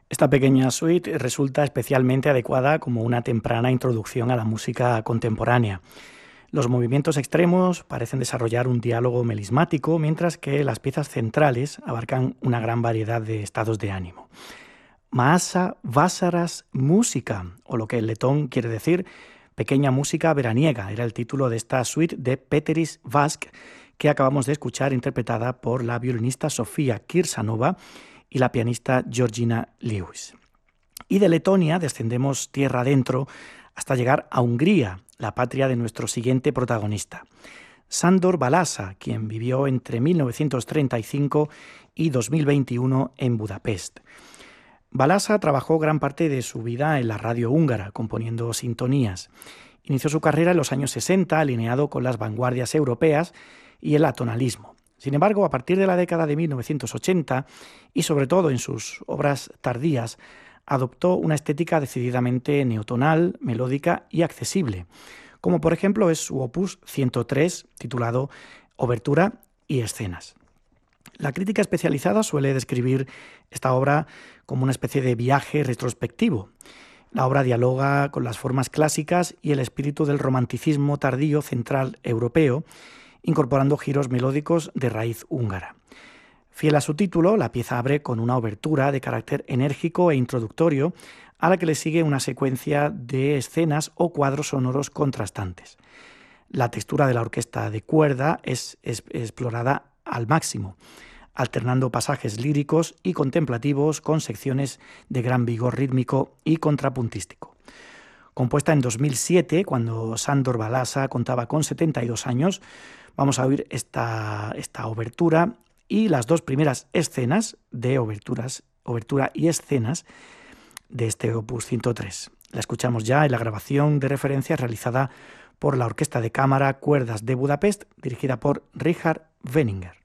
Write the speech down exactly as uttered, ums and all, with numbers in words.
Esta pequeña suite resulta especialmente adecuada como una temprana introducción a la música contemporánea. Los movimientos extremos parecen desarrollar un diálogo melismático, mientras que las piezas centrales abarcan una gran variedad de estados de ánimo. Maasa Vasaras Música, o lo que el letón quiere decir pequeña música veraniega, era el título de esta suite de Peteris Vask que acabamos de escuchar, interpretada por la violinista Sofía Kirsanova y la pianista Georgina Lewis. Y de Letonia descendemos tierra adentro hasta llegar a Hungría, la patria de nuestro siguiente protagonista, Sándor Balázs, quien vivió entre mil novecientos treinta y cinco y dos mil veintiuno en Budapest. Balázs trabajó gran parte de su vida en la radio húngara, componiendo sintonías. Inició su carrera en los años sesenta, alineado con las vanguardias europeas y el atonalismo. Sin embargo, a partir de la década de mil novecientos ochenta, y sobre todo en sus obras tardías, adoptó una estética decididamente neotonal, melódica y accesible, como por ejemplo es su opus ciento tres, titulado Obertura y escenas. La crítica especializada suele describir esta obra como una especie de viaje retrospectivo. La obra dialoga con las formas clásicas y el espíritu del romanticismo tardío central europeo, incorporando giros melódicos de raíz húngara. Fiel a su título, la pieza abre con una obertura de carácter enérgico e introductorio, a la que le sigue una secuencia de escenas o cuadros sonoros contrastantes. La textura de la orquesta de cuerda es, es explorada al máximo, alternando pasajes líricos y contemplativos con secciones de gran vigor rítmico y contrapuntístico. Compuesta en dos mil siete, cuando Sándor Balázs contaba con setenta y dos años, vamos a oír esta, esta obertura y las dos primeras escenas de oberturas, obertura y escenas de este opus ciento tres. La escuchamos ya en la grabación de referencia realizada por la Orquesta de Cámara Cuerdas de Budapest, dirigida por Richard Wenninger.